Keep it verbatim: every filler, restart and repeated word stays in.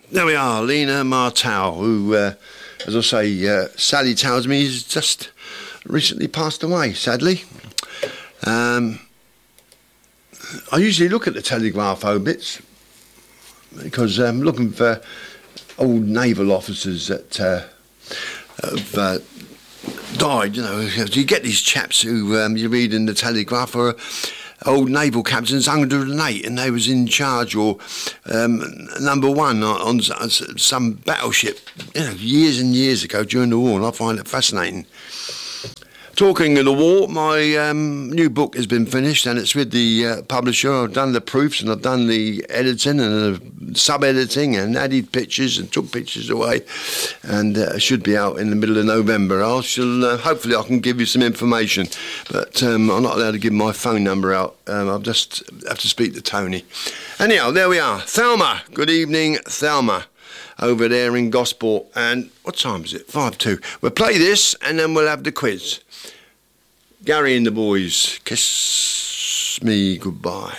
there we are, Lena Martell, who, uh, as I say, uh, Sally tells me he's just recently passed away, sadly. Um, I usually look at the Telegraph obits because I'm looking for old naval officers that uh, have uh, died, you know. You get these chaps who um, you read in the Telegraph are old naval captains, one hundred and eight, and they was in charge or um, number one on, on some battleship, you know, years and years ago during the war, and I find it fascinating. Talking of the war, my um, new book has been finished, and it's with the uh, publisher. I've done the proofs, and I've done the editing and the sub-editing, and added pictures and took pictures away, and uh, it should be out in the middle of November. I shall uh, hopefully I can give you some information, but um, I'm not allowed to give my phone number out. Um, I'll just have to speak to Tony. Anyhow, there we are. Thelma. Good evening, Thelma, over there in Gosport. And what time is it? Five two. We'll play this, and then we'll have the quiz. Gary and the boys, kiss me goodbye.